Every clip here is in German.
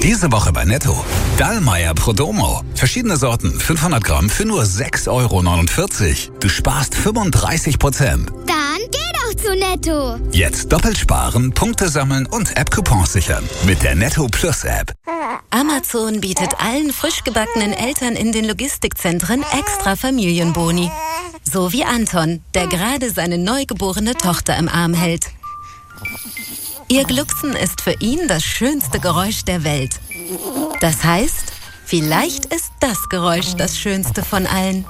Diese Woche bei Netto. Dallmayr Prodomo. Verschiedene Sorten, 500 Gramm für nur 6,49 €. Du sparst 35%. Dann geh doch zu Netto. Jetzt doppelt sparen, Punkte sammeln und App-Coupons sichern. Mit der Netto Plus App. Amazon bietet allen frisch gebackenen Eltern in den Logistikzentren extra Familienboni. So wie Anton, der gerade seine neugeborene Tochter im Arm hält. Ihr Glucksen ist für ihn das schönste Geräusch der Welt. Das heißt, vielleicht ist das Geräusch das schönste von allen.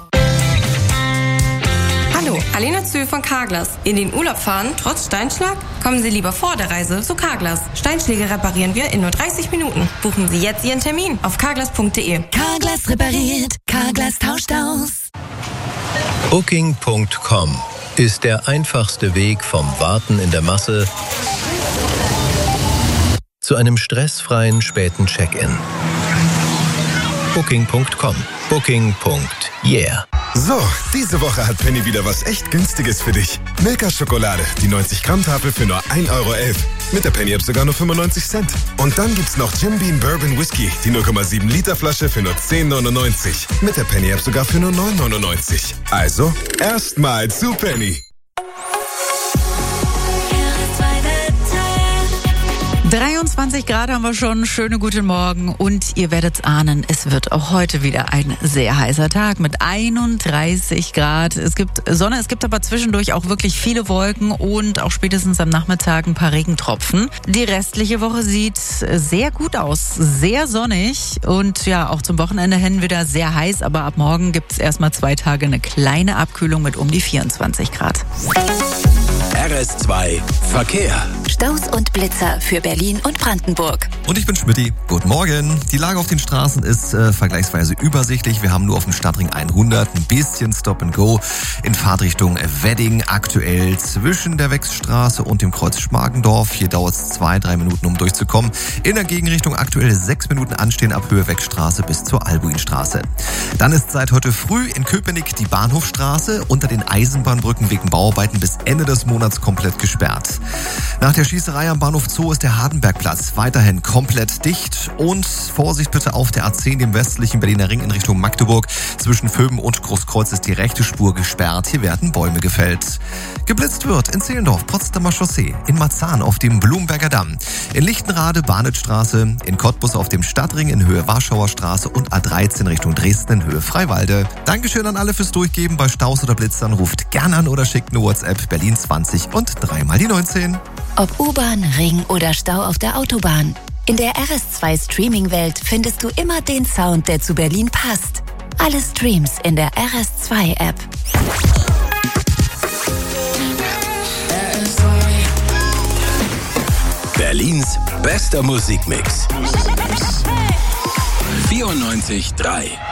Hallo, Alena Zö von Carglass. In den Urlaub fahren, trotz Steinschlag? Kommen Sie lieber vor der Reise zu Carglass. Steinschläge reparieren wir in nur 30 Minuten. Buchen Sie jetzt Ihren Termin auf carglass.de. Carglass repariert, Carglass tauscht aus. Booking.com ist der einfachste Weg vom Warten in der Masse zu einem stressfreien späten Check-in. Booking.com. Booking.yeah. So, diese Woche hat Penny wieder was echt Günstiges für dich. Milka-Schokolade, die 90-Gramm-Tafel für nur 1,11 € Mit der Penny-App sogar nur 95 Cent. Und dann gibt's noch Jim Beam Bourbon Whisky, die 0,7 Liter Flasche für nur 10,99 €. Mit der Penny-App sogar für nur 9,99 €. Also, erstmal zu Penny. 23 Grad haben wir schon. Schönen guten Morgen. Und ihr werdet's ahnen, es wird auch heute wieder ein sehr heißer Tag mit 31 Grad. Es gibt Sonne, es gibt aber zwischendurch auch wirklich viele Wolken und auch spätestens am Nachmittag ein paar Regentropfen. Die restliche Woche sieht sehr gut aus, sehr sonnig und ja, auch zum Wochenende hin wieder sehr heiß. Aber ab morgen gibt's erstmal 2 Tage eine kleine Abkühlung mit um die 24 Grad. RS2 Verkehr. Staus und Blitzer für Berlin und Brandenburg. Und ich bin Schmidti. Guten Morgen. Die Lage auf den Straßen ist vergleichsweise übersichtlich. Wir haben nur auf dem Stadtring 100 ein bisschen Stop and Go in Fahrtrichtung Wedding. Aktuell zwischen der Wechsstraße und dem Kreuz Schmargendorf. Hier dauert es 2-3 Minuten, um durchzukommen. In der Gegenrichtung aktuell 6 Minuten Anstehen ab Höhe Wechsstraße bis zur Albuinstraße. Dann ist seit heute früh in Köpenick die Bahnhofstraße unter den Eisenbahnbrücken wegen Bauarbeiten bis Ende des Monats komplett gesperrt. Nach der Schießerei am Bahnhof Zoo ist der Hardenbergplatz weiterhin komplett dicht und Vorsicht bitte auf der A10, dem westlichen Berliner Ring in Richtung Magdeburg. Zwischen Vöben und Großkreuz ist die rechte Spur gesperrt. Hier werden Bäume gefällt. Geblitzt wird in Zehlendorf, Potsdamer Chaussee, in Marzahn auf dem Blumberger Damm, in Lichtenrade, Barnitzstraße, in Cottbus auf dem Stadtring in Höhe Warschauer Straße und A13 Richtung Dresden in Höhe Freiwalde. Dankeschön an alle fürs Durchgeben. Bei Staus oder Blitzern ruft gern an oder schickt eine WhatsApp Berlin 20 und 3 mal die 19. Ob U-Bahn, Ring oder Stau auf der Autobahn. In der RS2 Streaming-Welt findest du immer den Sound, der zu Berlin passt. Alle Streams in der RS2-App. Berlins bester Musikmix. 94.3